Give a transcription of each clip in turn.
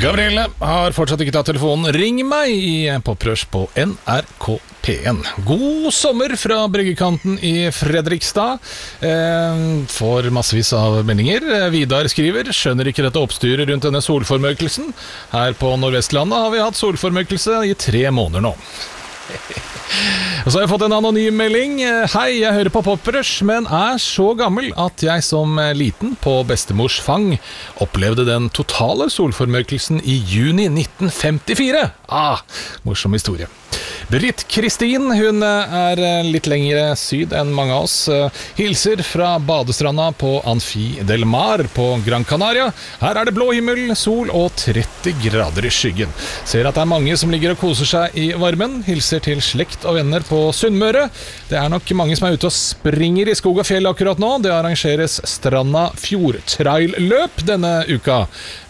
Gabrielle har fortsatt ikke tatt telefonen. Ring meg i Poprush på NRK P1. God sommer fra bryggekanten i Fredrikstad. Får massevis av meldinger. Vidar skriver: skjønner ikke dette oppstyret rundt denne solformørkelsen. Her på Nordvestlandet har vi hatt solformørkelse i 3 måneder nå. Og så har jeg fått en anonym melding. Hei, jeg hører på Poprush, men er så gammel at jeg som liten på bestemors fang opplevde den totale solformørkelsen i juni 1954. Morsom historie. Britt Kristin, hun er litt lengre syd enn mange av oss. Hilser fra badestranda på Amphi del Mar på Gran Canaria. Her er det blå himmel, sol og 30 grader i skyggen. Ser at det er mange som ligger og koser seg i varmen. Hilser til slekt og venner på Sunnmøre. Det er nok mange som er ute og springer i skog og fjell akkurat nå. Det arrangeres Stranda Fjordtrail-løp denne uka.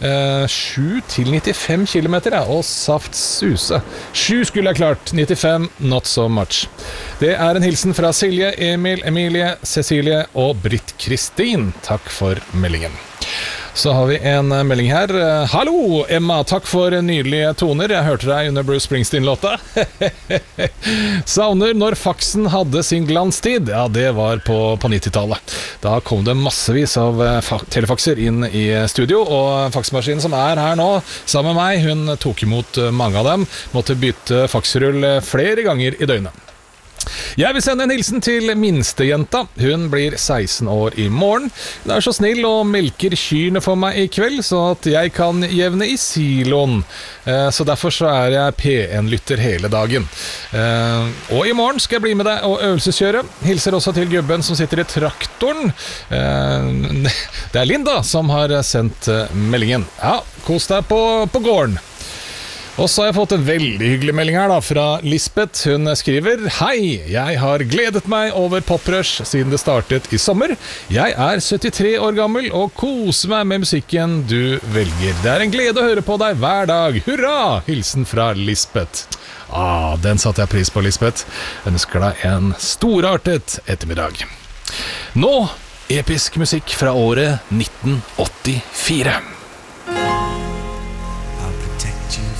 7-95 kilometer, og saft suse. 7 skulle jeg klart, 95, not so much. Det er en hilsen fra Silje, Emil, Emilie, Cecilie og Britt Kristin. Takk for meldingen. Så har vi en melding her. Hallo, Emma, takk for nydelige toner. Jeg hørte deg under Bruce Springsteen-låta. Savner når faksen hadde sin glanstid. Ja, det var på 90-tallet. Da kom det massevis av telefakser inn i studio, og faksmaskinen som er her nå, sammen med meg, hun tok imot mange av dem. Måtte bytte faksrull flere ganger i døgnet. Jeg vil sende en hilsen til minstejenta. Hun blir 16 år i morgen. Hun er så snill og melker kyrne for meg i kveld, så at jeg kan jevne i siloen. Så derfor så er jeg P1-lytter hele dagen. Og i morgen skal jeg bli med deg og øvelseskjøre. Hilser også til gubben som sitter i traktoren. Det er Linda som har sendt meldingen. Ja, kos deg på gården. Og så har jeg fått en veldig hyggelig melding her da, fra Lisbeth. Hun skriver: Hei, jeg har gledet meg over Poprush siden det startet i sommer. Jeg er 73 år gammel og koser meg med musikken du velger. Det er en glede å høre på deg hver dag. Hurra! Hilsen fra Lisbeth. Den satte jeg pris på, Lisbeth. Jeg ønsker deg en storartet ettermiddag. Nå, episk musikk fra året 1984.